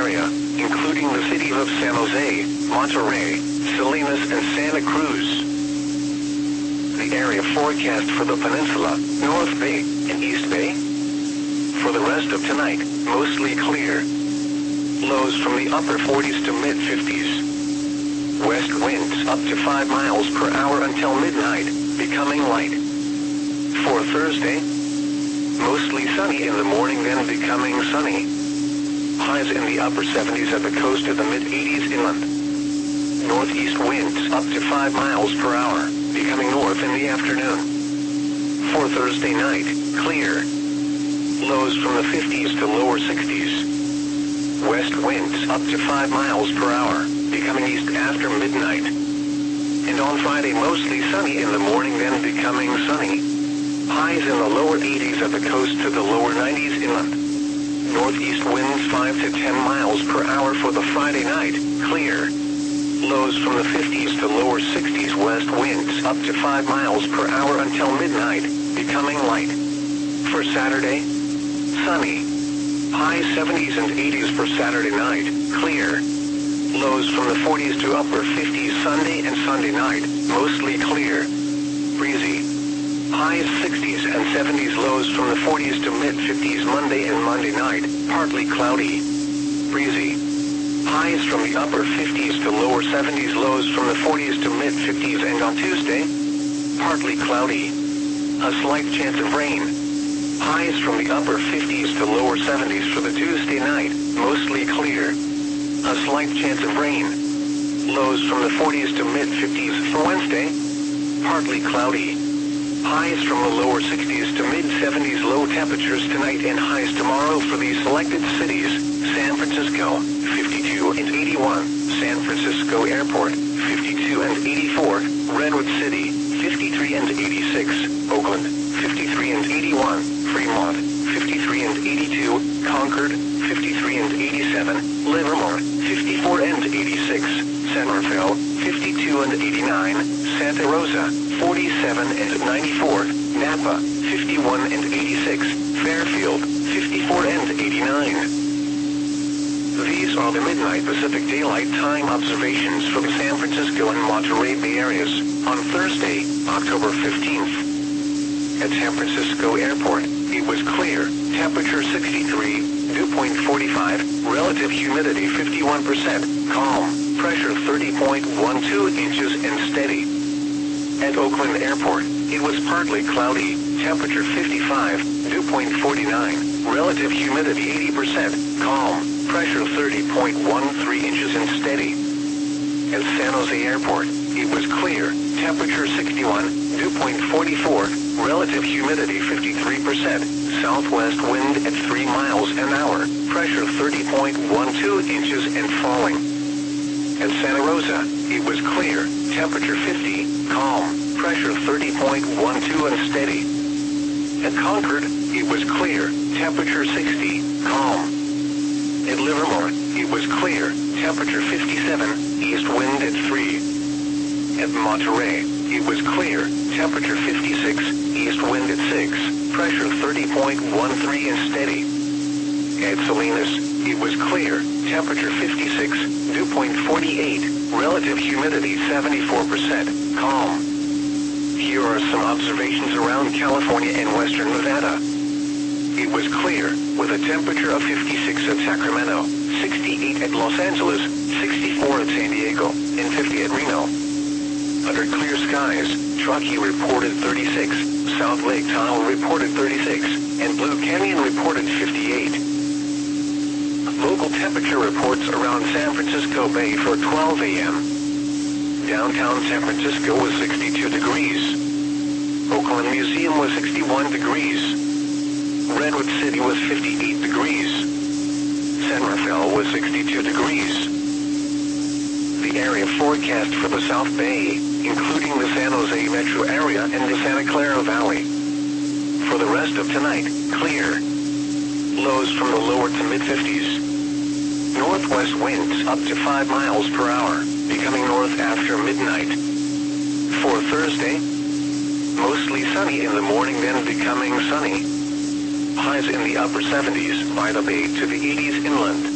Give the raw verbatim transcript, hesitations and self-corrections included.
area, including the cities of San Jose, Monterey, Salinas, and Santa Cruz. The area forecast for the peninsula, North Bay, and East Bay. For the rest of tonight, mostly clear. Lows from the upper forties to mid fifties. West winds up to five miles per hour until midnight, becoming light. For Thursday, mostly sunny in the morning, then becoming sunny. Highs in the upper seventies at the coast to the mid eighties inland. Northeast winds up to five miles per hour, becoming north in the afternoon. For Thursday night, clear. Lows from the fifties to lower sixties. West winds up to five miles per hour, becoming east after midnight. And on Friday, mostly sunny in the morning, then becoming sunny. Highs in the lower eighties at the coast to the lower nineties inland. Northeast winds five to ten miles per hour for the Friday night, clear. Lows from the fifties to lower sixties. West winds up to five miles per hour until midnight, becoming light. For Saturday, sunny. High seventies and eighties for Saturday night, clear. Lows from the forties to upper fifties Sunday and Sunday night, mostly clear. Breezy. Highs sixties and seventies, lows from the forties to mid fifties Monday and Monday night, partly cloudy. Breezy. Highs from the upper fifties to lower seventies, lows from the forties to mid fifties, and on Tuesday, partly cloudy. A slight chance of rain. Highs from the upper fifties to lower seventies for the Tuesday night, mostly clear. A slight chance of rain. Lows from the forties to mid fifties for Wednesday, partly cloudy. Highs from the lower sixties to mid seventies, low temperatures tonight and highs tomorrow for these selected cities: San Francisco, fifty-two and eighty-one, San Francisco Airport, fifty-two and eighty-four, Redwood City, fifty-three and eighty-six, Oakland, fifty-three and eighty-one, Fremont, fifty-three and eighty-two, Concord, fifty-three and eighty-seven, Livermore, fifty-four and eighty-six, Centerville, fifty-two and eighty-nine, Santa Rosa, forty-seven and ninety-four, Napa, fifty-one and eighty-six, Fairfield, fifty-four and eighty-nine. These are the midnight Pacific Daylight Time observations for the San Francisco and Monterey Bay areas on Thursday, October fifteenth. At San Francisco Airport, it was clear, temperature sixty-three, dew point forty-five, relative humidity fifty-one percent, calm, pressure thirty point one two inches and steady. At Oakland Airport, it was partly cloudy, temperature fifty-five, dew point forty-nine, relative humidity eighty percent, calm, pressure thirty point one three inches and steady. At San Jose Airport, it was clear, temperature sixty-one, dew point forty-four, relative humidity fifty-three percent, southwest wind at three miles an hour, pressure thirty point one two inches and falling. At Santa Rosa, it was clear, temperature fifty, calm, pressure thirty point one two and steady. At Concord, it was clear, temperature sixty, calm. At Livermore, it was clear, temperature fifty-seven, east wind at three. At Monterey, it was clear, temperature fifty-six, east wind at six, pressure thirty point one three and steady. At Salinas, it was clear, temperature fifty-six, dew point forty-eight, relative humidity seventy-four percent, calm. Here are some observations around California and western Nevada. It was clear, with a temperature of fifty-six at Sacramento, sixty-eight at Los Angeles, sixty-four at San Diego, and fifty at Reno. Under clear skies, Truckee reported thirty-six, South Lake Tahoe reported thirty-six, and Blue Canyon reported fifty-eight. Local temperature reports around San Francisco Bay for twelve a m Downtown San Francisco was sixty-two degrees. Oakland Museum was sixty-one degrees. Redwood City was fifty-eight degrees. San Rafael was sixty-two degrees. The area forecast for the South Bay, including the San Jose metro area and the Santa Clara Valley. For the rest of tonight, clear. Lows from the lower to mid fifties. Northwest winds up to five miles per hour, becoming north after midnight. For Thursday, mostly sunny in the morning, then becoming sunny. Highs in the upper seventies by the bay to the eighties inland.